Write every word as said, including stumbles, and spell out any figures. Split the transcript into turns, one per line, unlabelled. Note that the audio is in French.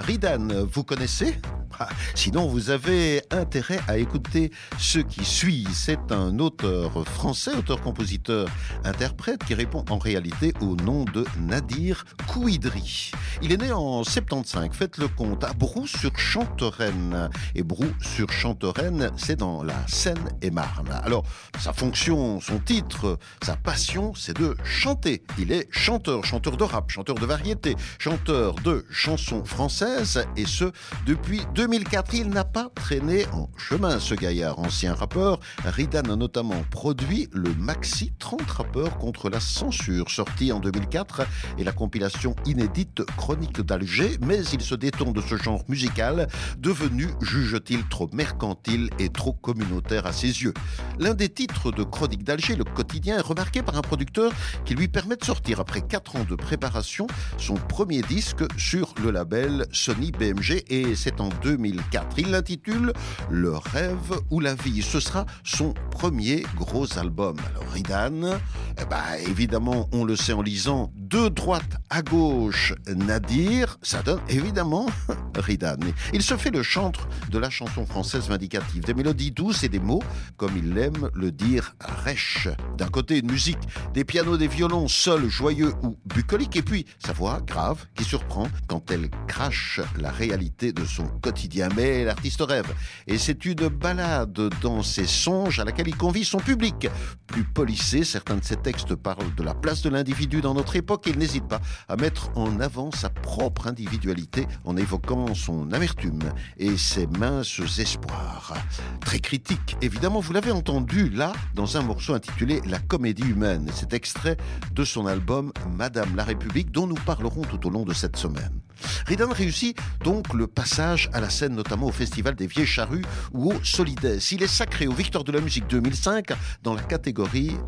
Ridan, vous connaissez ? Ah, sinon, vous avez intérêt à écouter ce qui suit. C'est un auteur français, auteur-compositeur-interprète, qui répond en réalité au nom de Nadir Kouidri. Il est né en soixante-quinze, faites le compte, à Brou-sur-Chantereine. Et Brou-sur-Chantereine, c'est dans la Seine-et-Marne. Alors, sa fonction, son titre, sa passion, c'est de chanter. Il est chanteur, chanteur de rap, chanteur de variété, chanteur de chansons françaises, et ce, depuis deux mille quatre. Il n'a pas traîné en chemin, ce gaillard. Ancien rappeur, Ridan a notamment produit le maxi trente rappeurs contre la censure, sorti en deux mille quatre, et la compilation inédite Chronique d'Alger, mais il se détourne de ce genre musical, devenu, juge-t-il, trop mercantile et trop communautaire à ses yeux. L'un des titres de Chronique d'Alger, le quotidien, est remarqué par un producteur qui lui permet de sortir, après quatre ans de préparation, son premier disque sur le label Sony B M G, et c'est en deux mille quatre. Il l'intitule Le rêve ou la vie. Ce sera son premier gros album. Alors Ridan, eh ben, évidemment, on le sait en lisant de droite à gauche Nadir, ça donne évidemment Ridan. Il se fait le chantre de la chanson française vindicative, des mélodies douces et des mots, comme il aime le dire, rêches. D'un côté, une musique, des pianos, des violons, seuls, joyeux ou bucoliques, et puis sa voix grave qui surprend quand elle crache la réalité de son quotidien. Mais l'artiste rêve, et c'est une balade dans ses songes à laquelle il convie son public. Plus policé, certains de ses textes parlent de la place de l'individu dans notre époque, et il n'hésite pas à mettre en avant sa propre individualité en évoquant son amertume et ses minces espoirs. Très critique, évidemment, vous l'avez entendu là, dans un morceau intitulé La comédie humaine. C'est extrait de son album Madame la République, dont nous parlerons tout au long de cette semaine. Ridan réussit donc le passage à la scène, notamment au Festival des Vieilles Charrues ou au Solides. Il est sacré aux Victoires de la musique deux mille cinq dans la catégorie